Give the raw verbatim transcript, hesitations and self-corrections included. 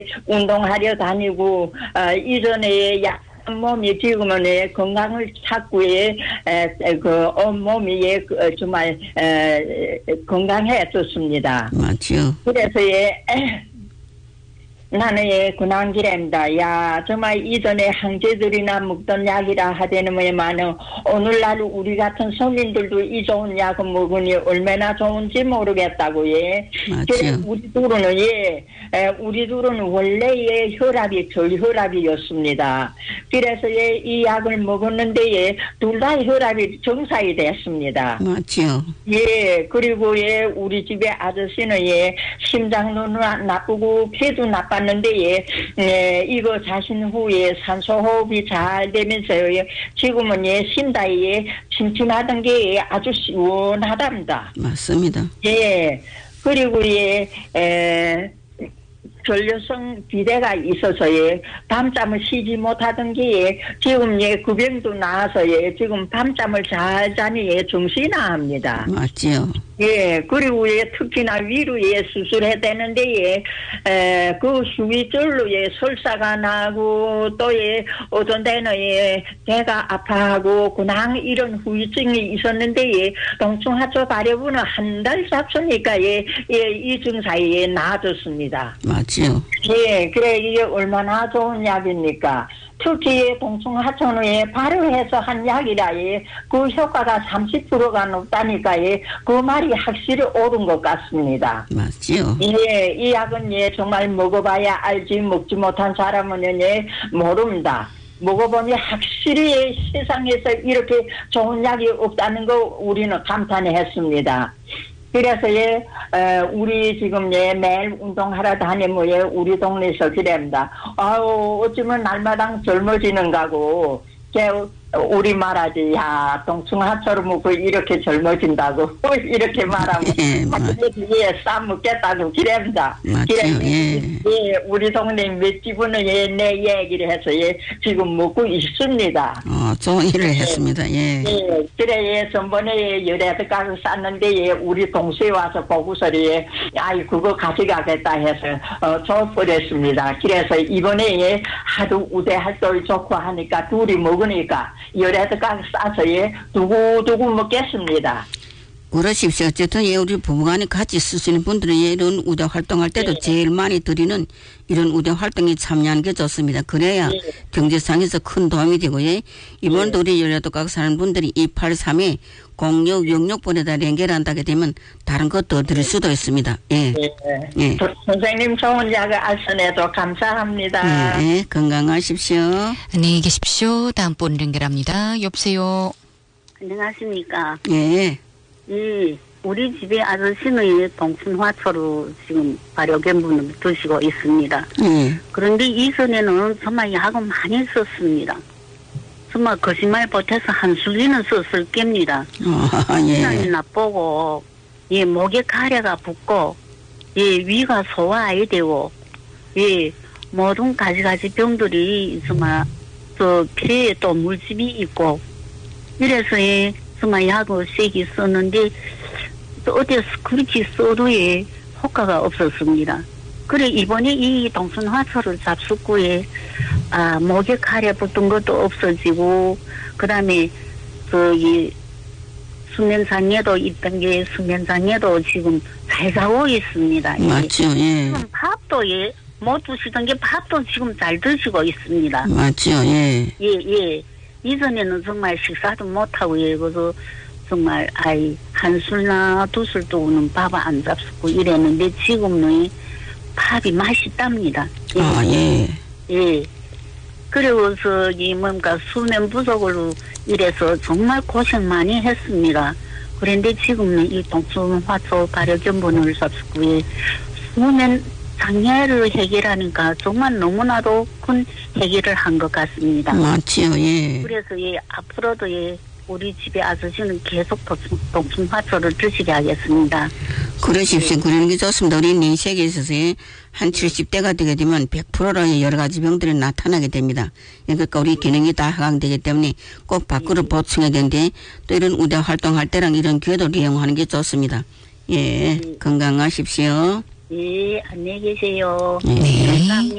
운동하려 다니고 어, 이전에 약 몸이 지금은 예, 건강을 찾고 예, 에, 에, 그 온몸이 예, 그, 어, 정말 에, 건강해졌습니다. 맞죠. 그래서 예, 에, 나는 예, 군항기랍니다. 야, 정말 이전에 황제들이나 먹던 약이라 하되는만은 오늘날 우리 같은 서민들도 이 좋은 약을 먹으니 얼마나 좋은지 모르겠다고 예. 그래서 우리 둘은 예, 에, 우리 둘은 원래 예, 혈압이 저혈압이었습니다. 그래서 예, 이 약을 먹었는데 예, 둘 다 혈압이 정상이 됐습니다. 맞죠. 예, 그리고 예, 우리 집에 아저씨는 예, 심장도 나쁘고 폐도 나빠. 는데 예, 예, 이거 자신 후에 산소호흡이 잘 되면서요. 예, 지금은 예, 심다에 침침하던 게 예, 아주 시원하답니다. 맞습니다. 예, 그리고 예, 에, 전려성 비대가 있어서 예, 밤잠을 쉬지 못하던 게 예, 지금 예, 그 병도 나와서 예, 지금 밤잠을 잘 자니 예, 정신이 나옵니다. 맞지요. 예, 그리고 예, 특히나 위로에 수술해야 되는데 예, 에, 그 수위절로 예, 설사가 나고 또 예, 어떤 데는 예, 배가 아파하고 그냥 이런 후유증이 있었는데 예, 동충하초 발효부는 한 달 잡수니까 예, 예, 이 증상이 예, 나아졌습니다. 맞지요. 예, 그래 이게 얼마나 좋은 약입니까? 특히 동충하초는 발효해서 한 약이라 예, 그 효과가 삼십 퍼센트가 높다니까 예, 그 말이 확실히 옳은 것 같습니다. 맞지요. 예, 이 약은 예, 정말 먹어봐야 알지 먹지 못한 사람은 예, 모릅니다. 먹어보니 확실히 세상에서 이렇게 좋은 약이 없다는 거 우리는 감탄했습니다. 그래서 예, 에, 우리 지금 예, 매일 운동하러 다니면 예, 우리 동네에서 그럽니다. 아우, 어쩌면 날마다 젊어지는가고, 제 우리 말하지, 야, 동충하처럼 먹고 이렇게 젊어진다고, 이렇게 말하면, 예, 뒤에 싸 먹겠다고 그럽니다. 맞죠, 예. 예, 우리 동네 몇 집은 예, 내 얘기를 해서 예, 지금 먹고 있습니다. 어, 좋은 일을 했습니다. 예. 예, 그래, 예, 전번에 예, 열애들 가서 쌌는데, 예, 우리 동시에 와서 보고서리, 예, 아이, 그거 가져가겠다 해서, 어, 줘버렸습니다. 그래서 이번에 예, 하도 우대 활동이 좋고 하니까 둘이 먹으니까, 열애들 가서 싸서 예, 두고두고 먹겠습니다. 그러십시오. 어쨌든 예, 우리 부부간에 같이 쓰시는 분들은 예, 이런 우대 활동할 때도 네. 제일 많이 드리는 이런 우대 활동에 참여하는 게 좋습니다. 그래야 네. 경제상에서 큰 도움이 되고 예. 이번도 네. 우리 열애독각 사는 분들이 이팔삼에 공육육육 번에다 연결한다게 되면 다른 것도 드릴 수도 있습니다. 예. 네. 예. 선생님 좋은 약을 알선해도 감사합니다. 네. 예. 건강하십시오. 안녕히 계십시오. 다음 분 연결합니다. 여보세요. 안녕하십니까. 예. 이 우리 집에 아저씨는 동순화초로 지금 발효견분을 드시고 있습니다. 예. 그런데 이전에는 정말 약을 많이 썼습니다. 정말 거짓말 못해서 한술리는 썼을 겁니다. 아, 예. 시간이 나쁘고, 예, 목에 가래가 붙고, 예, 위가 소화가 되고, 예, 모든 가지가지 병들이 정말 저 피에 또 물집이 있고, 이래서 예, 정말 약을 세게 썼는데 어디서 그렇게 써도 예, 효과가 없었습니다. 그래 이번에 이 동순화초를 잡수고에 아 목에 가래 붙은 것도 없어지고 그 다음에 저기 수면장애도 있던 게 수면장애도 지금 잘 자고 있습니다. 맞죠. 예. 지금 밥도 예, 못 드시던 게 밥도 지금 잘 드시고 있습니다. 맞죠. 예. 예, 예. 이전에는 정말 식사도 못하고, 예, 그래서 정말, 아이, 한술나 두술도는 밥 안 잡수고 이랬는데, 지금은 밥이 맛있답니다. 예. 아, 예. 예. 그리고 저기, 뭔가 수면 부족으로 이래서 정말 고생 많이 했습니다. 그런데 지금은 이 동순화초 발효견분을 잡수고, 예, 수면 장애를 해결하니까 정말 너무나도 큰 해결을 한 것 같습니다. 맞지요, 예. 그래서 예, 앞으로도 예, 우리 집에 아저씨는 계속 동순화초를 드시게 하겠습니다. 그러십시오. 네. 그러는 게 좋습니다. 우리 인생에 있어서 한 칠십 대가 되게 되면 백 퍼센트로 여러 가지 병들이 나타나게 됩니다. 그러니까 우리 기능이 다 하강되기 때문에 꼭 밖으로 네. 보충해야 되는데 또 이런 우대 활동할 때랑 이런 기회도 이용하는 게 좋습니다. 예, 네. 건강하십시오. 예, 안녕히 계세요. 네. 네. 감사합니다.